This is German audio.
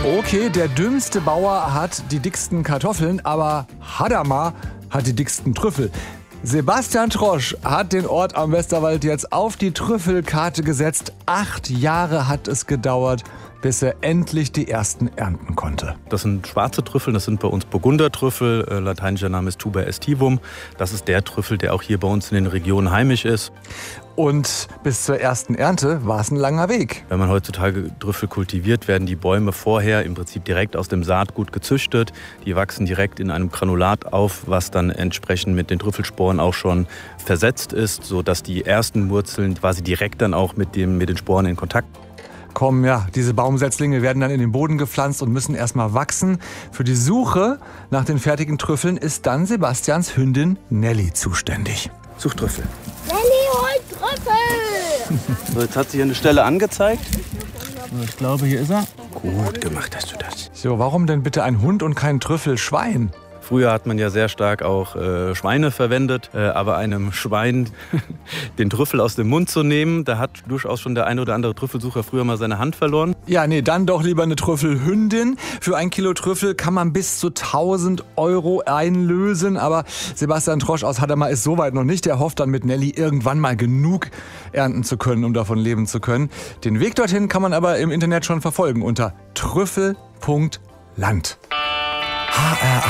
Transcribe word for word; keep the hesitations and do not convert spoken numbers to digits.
Okay, der dümmste Bauer hat die dicksten Kartoffeln, aber Hadamar hat die dicksten Trüffel. Sebastian Trosch hat den Ort am Westerwald jetzt auf die Trüffelkarte gesetzt. Acht Jahre hat es gedauert, bis er endlich die ersten ernten konnte. Das sind schwarze Trüffel, das sind bei uns Burgundertrüffel. Äh, lateinischer Name ist Tuber aestivum. Das ist der Trüffel, der auch hier bei uns in den Regionen heimisch ist. Und bis zur ersten Ernte war es ein langer Weg. Wenn man heutzutage Trüffel kultiviert, werden die Bäume vorher im Prinzip direkt aus dem Saatgut gezüchtet. Die wachsen direkt in einem Granulat auf, was dann entsprechend mit den Trüffelsporen auch schon versetzt ist, sodass die ersten Wurzeln quasi direkt dann auch mit, dem, mit den Sporen in Kontakt kommen. Ja, diese Baumsetzlinge werden dann in den Boden gepflanzt und müssen erstmal wachsen. Für die Suche nach den fertigen Trüffeln ist dann Sebastians Hündin Nelly zuständig. Such Trüffel. Nelly holt Trüffel! So, jetzt hat sie hier eine Stelle angezeigt. Ich glaube, hier ist er. Gut gemacht hast du das. So, warum denn bitte ein Hund und kein Trüffelschwein? Früher hat man ja sehr stark auch äh, Schweine verwendet, äh, aber einem Schwein den Trüffel aus dem Mund zu nehmen, da hat durchaus schon der eine oder andere Trüffelsucher früher mal seine Hand verloren. Ja, nee, dann doch lieber eine Trüffelhündin. Für ein Kilo Trüffel kann man bis zu tausend Euro einlösen, aber Sebastian Trosch aus Hadamar ist soweit noch nicht. Er hofft dann mit Nelly irgendwann mal genug ernten zu können, um davon leben zu können. Den Weg dorthin kann man aber im Internet schon verfolgen unter trüffel punkt land.